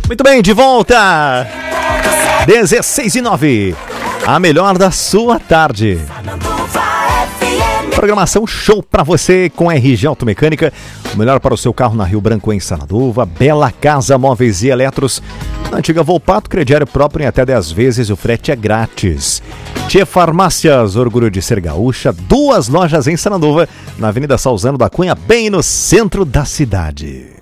Muito bem, de volta! 16:09. A melhor da sua tarde. Programação show pra você com RG Automecânica. O melhor para o seu carro na Rio Branco em Sanaduva. Bela Casa Móveis e Eletros. Na antiga Volpato, crediário próprio em até 10 vezes. O frete é grátis. Tchê Farmácias, orgulho de ser gaúcha. 2 lojas em Sanaduva, na Avenida Salzano da Cunha, bem no centro da cidade.